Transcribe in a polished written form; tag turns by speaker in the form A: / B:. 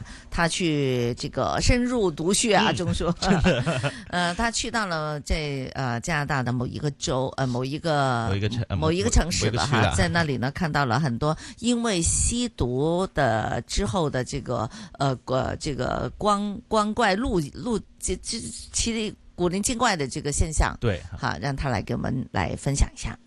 A: 他去这个深入读血啊，钟叔，他去到了加拿大的某一个州，某一个城市了哈，在那里呢看到了很多因为吸毒的之后的这个光怪陆奇古灵精怪的这个现象，
B: 对，
A: 好，让他来给我们来分享一下。